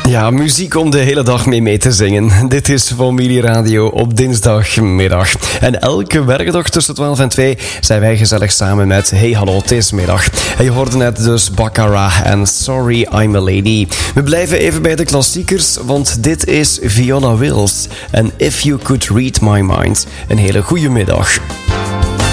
Ja, muziek om de hele dag mee te zingen. Dit is Familieradio op dinsdagmiddag. En elke werkdag tussen 12 en 2 zijn wij gezellig samen met Hey Hallo, het is middag. En je hoorde net dus Baccarat en Sorry I'm a Lady. We blijven even bij de klassiekers, want dit is Viola Wills en If You Could Read My Mind. Een hele goede middag.